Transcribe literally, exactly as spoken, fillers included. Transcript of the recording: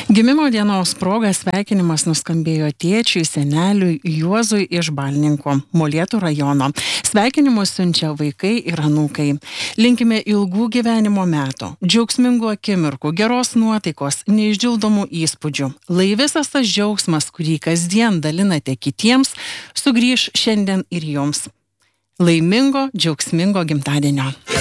Gimimo dienos proga sveikinimas nuskambėjo tėčiui, seneliui Juozui iš Balninko, Molėtų rajono. Sveikinimus siunčia vaikai ir anūkai. Linkime ilgų gyvenimo metų, džiaugsmingų akimirkų, geros nuotaikos, neišdildomų įspūdžių. Lai visas tas džiaugsmas, kurį kasdien dalinate kitiems, sugrįš šiandien ir jums. Laimingo, džiaugsmingo gimtadienio.